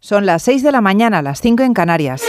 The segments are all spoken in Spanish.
Son las 6 de la mañana, las 5 en Canarias.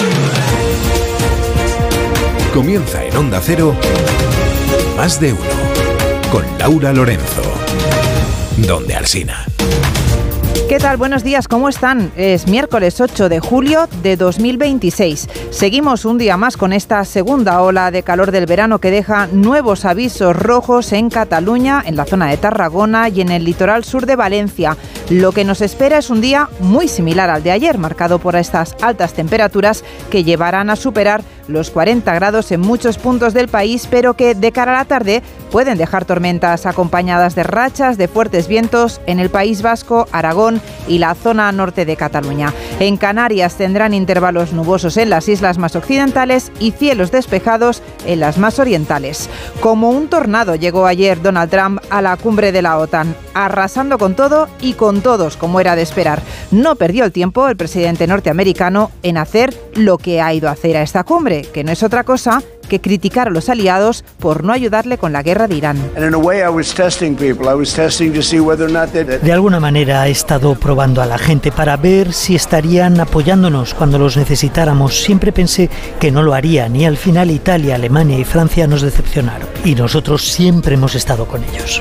Comienza en Onda Cero, Más de Uno, con Laura Lorenzo. Donde Alsina. ¿Qué tal? Buenos días, ¿cómo están? Es miércoles 8 de julio de 2026. Seguimos un día más con esta segunda ola de calor del verano que deja nuevos avisos rojos en Cataluña, en la zona de Tarragona y en el litoral sur de Valencia. Lo que nos espera es un día muy similar al de ayer, marcado por estas altas temperaturas que llevarán a superar los 40 grados en muchos puntos del país, pero que de cara a la tarde pueden dejar tormentas acompañadas de rachas de fuertes vientos en el País Vasco, Aragón y la zona norte de Cataluña. En Canarias tendrán intervalos nubosos en las islas más occidentales y cielos despejados en las más orientales. Como un tornado llegó ayer Donald Trump a la cumbre de la OTAN, arrasando con todo y con todos, como era de esperar. No perdió el tiempo el presidente norteamericano en hacer lo que ha ido a hacer a esta cumbre, que no es otra cosa que criticar a los aliados por no ayudarle con la guerra de Irán. De alguna manera he estado probando a la gente para ver si estarían apoyándonos cuando los necesitáramos. Siempre pensé que no lo harían y al final Italia, Alemania y Francia nos decepcionaron. Y nosotros siempre hemos estado con ellos.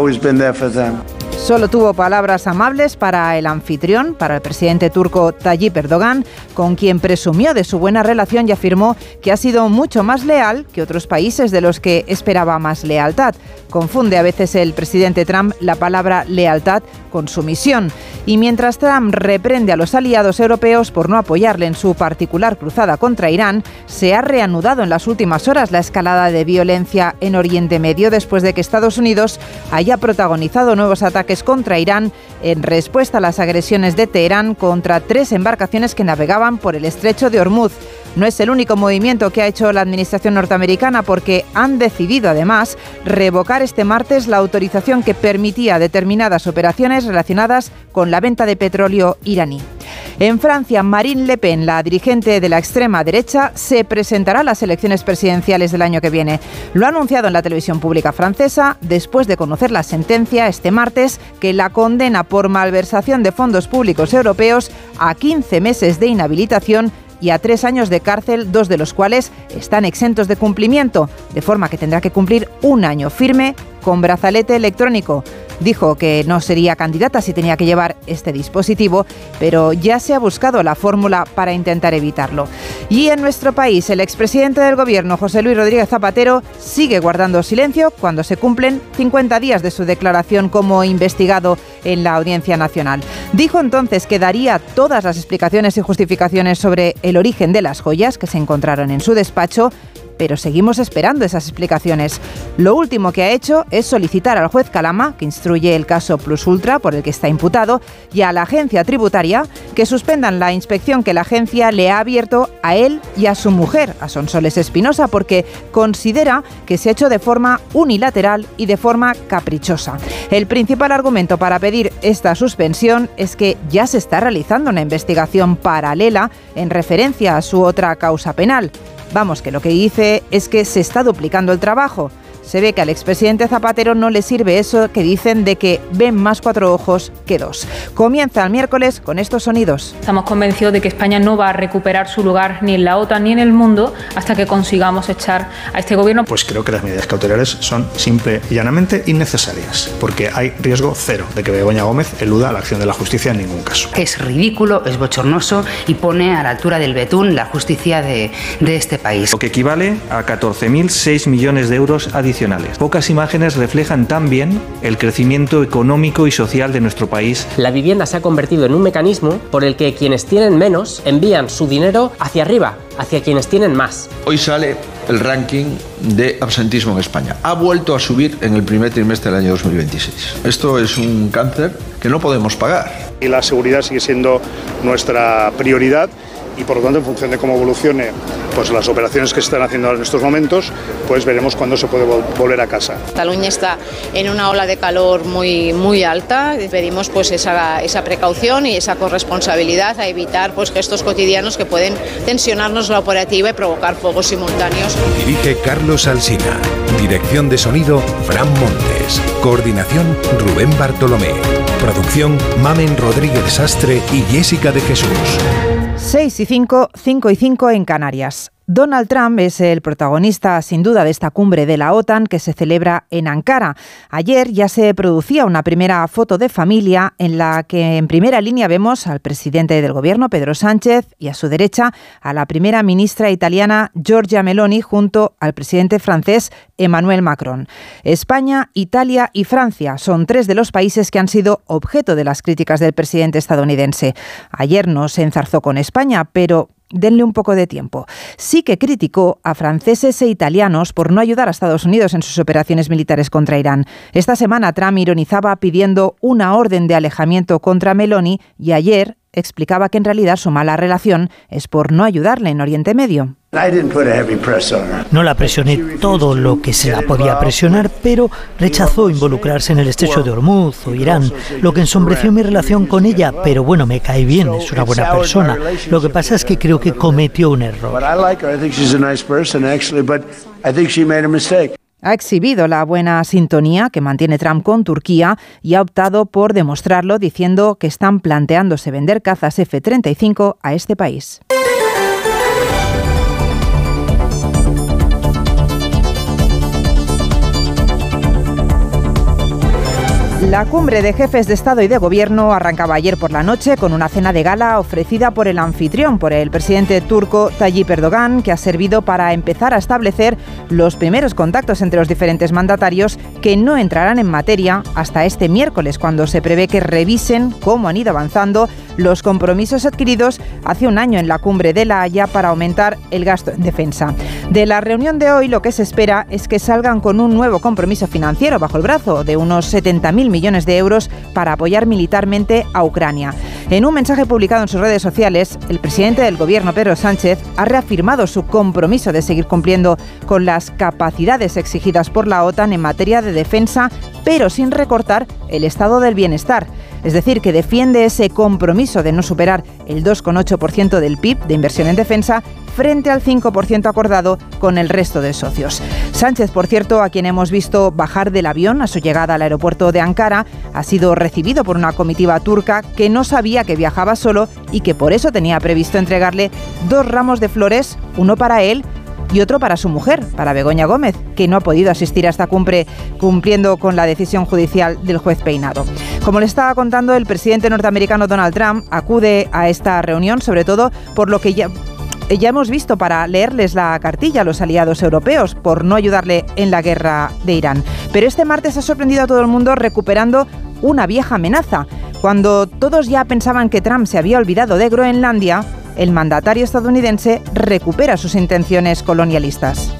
Solo tuvo palabras amables para el anfitrión, para el presidente turco Tayyip Erdogan, con quien presumió de su buena relación y afirmó que ha sido mucho más leal que otros países de los que esperaba más lealtad. Confunde a veces el presidente Trump la palabra lealtad con sumisión. Y mientras Trump reprende a los aliados europeos por no apoyarle en su particular cruzada contra Irán, se ha reanudado en las últimas horas la escalada de violencia en Oriente Medio después de que Estados Unidos haya protagonizado nuevos ataques contra Irán en respuesta a las agresiones de Teherán contra 3 embarcaciones que navegaban por el estrecho de Hormuz. No es el único movimiento que ha hecho la administración norteamericana, porque han decidido además revocar este martes la autorización que permitía determinadas operaciones relacionadas con la venta de petróleo iraní. En Francia, Marine Le Pen, la dirigente de la extrema derecha, se presentará a las elecciones presidenciales del año que viene. Lo ha anunciado en la televisión pública francesa después de conocer la sentencia este martes que la condena por malversación de fondos públicos europeos a 15 meses de inhabilitación y a 3 años de cárcel, 2 de los cuales están exentos de cumplimiento, de forma que tendrá que cumplir 1 año firme con brazalete electrónico. Dijo que no sería candidata si tenía que llevar este dispositivo, pero ya se ha buscado la fórmula para intentar evitarlo. Y en nuestro país, el expresidente del Gobierno, José Luis Rodríguez Zapatero, sigue guardando silencio cuando se cumplen 50 días de su declaración como investigado en la Audiencia Nacional. Dijo entonces que daría todas las explicaciones y justificaciones sobre el origen de las joyas que se encontraron en su despacho, pero seguimos esperando esas explicaciones. Lo último que ha hecho es solicitar al juez Calama, que instruye el caso Plus Ultra por el que está imputado, y a la agencia tributaria que suspendan la inspección que la agencia le ha abierto a él y a su mujer, a Sonsoles Espinosa, porque considera que se ha hecho de forma unilateral y de forma caprichosa. El principal argumento para pedir esta suspensión es que ya se está realizando una investigación paralela en referencia a su otra causa penal. Vamos, que lo que dice es que se está duplicando el trabajo. Se ve que al expresidente Zapatero no le sirve eso que dicen de que ven más 4 ojos que 2. Comienza el miércoles con estos sonidos. Estamos convencidos de que España no va a recuperar su lugar ni en la OTAN ni en el mundo hasta que consigamos echar a este gobierno. Pues creo que las medidas cautelares son simple y llanamente innecesarias, porque hay riesgo cero de que Begoña Gómez eluda la acción de la justicia en ningún caso. Es ridículo, es bochornoso y pone a la altura del betún la justicia de este país. Lo que equivale a 14.006 millones de euros adicionales. Pocas imágenes reflejan tan bien el crecimiento económico y social de nuestro país. La vivienda se ha convertido en un mecanismo por el que quienes tienen menos envían su dinero hacia arriba, hacia quienes tienen más. Hoy sale el ranking de absentismo en España. Ha vuelto a subir en el primer trimestre del año 2026. Esto es un cáncer que no podemos pagar. Y la seguridad sigue siendo nuestra prioridad y por lo tanto en función de cómo evolucione pues las operaciones que se están haciendo en estos momentos, pues veremos cuándo se puede volver a casa. Cataluña está en una ola de calor muy alta, pedimos pues esa precaución y esa corresponsabilidad a evitar pues gestos cotidianos que pueden tensionarnos la operativa y provocar fuegos simultáneos. Dirige Carlos Alsina, dirección de sonido Fran Montes, coordinación Rubén Bartolomé, producción Mamen Rodríguez Sastre y Jessica de Jesús. 6 y 5, 5 y 5 en Canarias. Donald Trump es el protagonista, sin duda, de esta cumbre de la OTAN que se celebra en Ankara. Ayer ya se producía una primera foto de familia en la que en primera línea vemos al presidente del gobierno, Pedro Sánchez, y a su derecha a la primera ministra italiana, Giorgia Meloni, junto al presidente francés, Emmanuel Macron. España, Italia y Francia son 3 de los países que han sido objeto de las críticas del presidente estadounidense. Ayer no se enzarzó con España, pero denle un poco de tiempo. Sí que criticó a franceses e italianos por no ayudar a Estados Unidos en sus operaciones militares contra Irán. Esta semana Trump ironizaba pidiendo una orden de alejamiento contra Meloni y ayer explicaba que en realidad su mala relación es por no ayudarle en Oriente Medio. No la presioné todo lo que se la podía presionar, pero rechazó involucrarse en el estrecho de Hormuz o Irán, lo que ensombreció mi relación con ella, pero bueno, me cae bien, es una buena persona. Lo que pasa es que creo que cometió un error. Ha exhibido la buena sintonía que mantiene Trump con Turquía y ha optado por demostrarlo diciendo que están planteándose vender cazas F-35 a este país. La cumbre de jefes de Estado y de Gobierno arrancaba ayer por la noche con una cena de gala ofrecida por el anfitrión, por el presidente turco Tayyip Erdogan, que ha servido para empezar a establecer los primeros contactos entre los diferentes mandatarios que no entrarán en materia hasta este miércoles, cuando se prevé que revisen cómo han ido avanzando los compromisos adquiridos hace un año en la cumbre de La Haya para aumentar el gasto en defensa. De la reunión de hoy lo que se espera es que salgan con un nuevo compromiso financiero bajo el brazo de unos 70.000 millones de euros para apoyar militarmente a Ucrania. En un mensaje publicado en sus redes sociales, el presidente del gobierno, Pedro Sánchez, ha reafirmado su compromiso de seguir cumpliendo con las capacidades exigidas por la OTAN en materia de defensa, pero sin recortar el estado del bienestar. Es decir, que defiende ese compromiso de no superar el 2,8% del PIB de inversión en defensa frente al 5% acordado con el resto de socios. Sánchez, por cierto, a quien hemos visto bajar del avión a su llegada al aeropuerto de Ankara, ha sido recibido por una comitiva turca que no sabía que viajaba solo y que por eso tenía previsto entregarle 2 ramos de flores, uno para él y otro para su mujer, para Begoña Gómez, que no ha podido asistir a esta cumbre cumpliendo con la decisión judicial del juez Peinado. Como le estaba contando, el presidente norteamericano Donald Trump acude a esta reunión sobre todo por lo que ya hemos visto, para leerles la cartilla a los aliados europeos por no ayudarle en la guerra de Irán. Pero este martes ha sorprendido a todo el mundo recuperando una vieja amenaza. Cuando todos ya pensaban que Trump se había olvidado de Groenlandia, el mandatario estadounidense recupera sus intenciones colonialistas.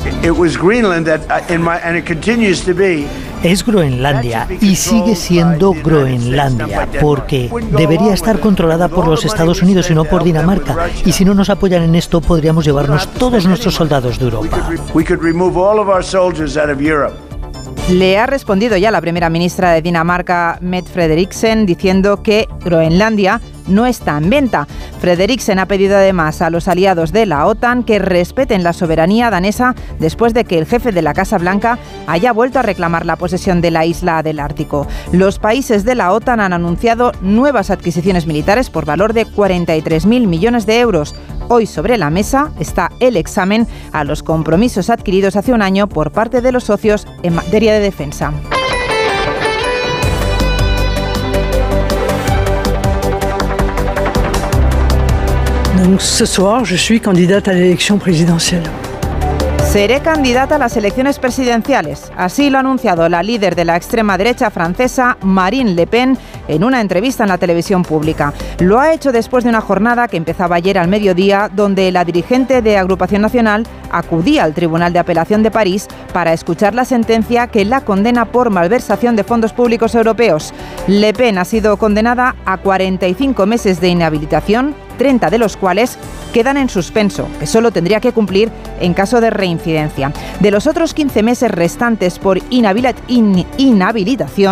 Es Groenlandia y sigue siendo Groenlandia, porque debería estar controlada por los Estados Unidos y no por Dinamarca. Y si no nos apoyan en esto, podríamos llevarnos todos nuestros soldados de Europa. Le ha respondido ya la primera ministra de Dinamarca, Mette Frederiksen, diciendo que Groenlandia no está en venta. Frederiksen ha pedido además a los aliados de la OTAN que respeten la soberanía danesa después de que el jefe de la Casa Blanca haya vuelto a reclamar la posesión de la isla del Ártico. Los países de la OTAN han anunciado nuevas adquisiciones militares por valor de 43.000 millones de euros. Hoy sobre la mesa está el examen a los compromisos adquiridos hace un año por parte de los socios en materia de defensa. Donc ce soir, je suis candidate à l'élection présidentielle. Seré candidata a las elecciones presidenciales. Así lo ha anunciado la líder de la extrema derecha francesa, Marine Le Pen, en una entrevista en la televisión pública. Lo ha hecho después de una jornada que empezaba ayer al mediodía, donde la dirigente de Agrupación Nacional acudía al Tribunal de Apelación de París para escuchar la sentencia que la condena por malversación de fondos públicos europeos. Le Pen ha sido condenada a 45 meses de inhabilitación 30 de los cuales quedan en suspenso, que solo tendría que cumplir en caso de reincidencia. De los otros 15 meses restantes por inhabilitación,